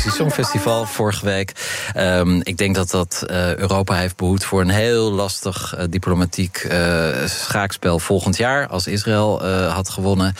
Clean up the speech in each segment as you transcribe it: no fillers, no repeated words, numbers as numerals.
Songfestival vorige week. Ik denk dat Europa heeft behoed voor een heel lastig diplomatiek schaakspel volgend jaar, als Israël had gewonnen.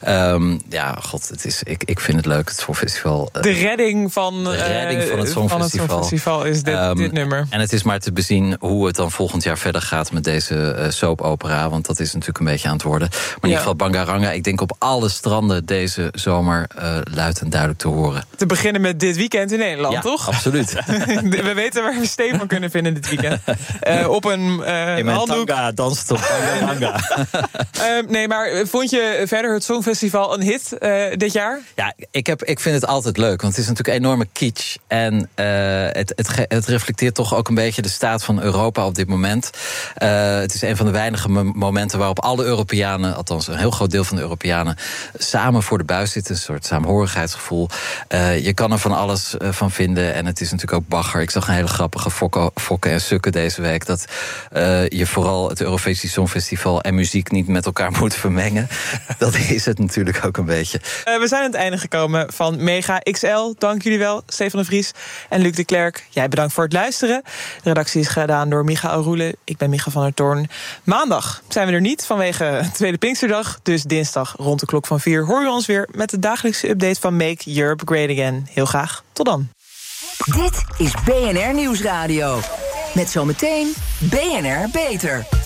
Ik vind het leuk, het Songfestival. De redding van het Songfestival is dit nummer. En het is maar te bezien hoe het dan volgend jaar verder gaat met deze soapopera, want dat is natuurlijk een beetje aan het worden. Maar in ieder geval Bangaranga, ik denk op alle stranden deze zomer luid en duidelijk te horen. Te beginnen met dit weekend in Nederland, toch? Absoluut. We weten waar we Stefan kunnen vinden dit weekend. Op een in mijn handdoek. tanga danst op Bangaranga. Nee, maar vond je verder het Songfestival een hit dit jaar? Ja, ik vind het altijd leuk, want het is natuurlijk enorme kitsch. En het reflecteert toch ook een beetje de staat van Europa op dit moment. Het is een van de weinige momenten waarop alle Europeanen, althans een heel groot deel van de Europeanen, samen voor de buis zitten. Een soort saamhorigheidsgevoel. Je kan er van alles van vinden. En het is natuurlijk ook bagger. Ik zag een hele grappige fokken en sukken deze week. Dat je vooral het Eurovisie Songfestival en muziek niet met elkaar moet vermengen. Dat is het natuurlijk ook een beetje. We zijn aan het einde gekomen van Mega XL. Dank jullie wel, Stefan de Vries en Luc de Klerk. Jij bedankt voor het luisteren. De redactie is gedaan door Michael Roelen. Ik ben Micha van der Toorn. Maandag zijn we er niet vanwege Tweede Pinksterdag. Dus dinsdag rond de klok van 4 hoor je ons weer met de dagelijkse update van Make Europe Great Again. Heel graag. Tot dan. Dit is BNR Nieuwsradio. Met zometeen BNR Beter.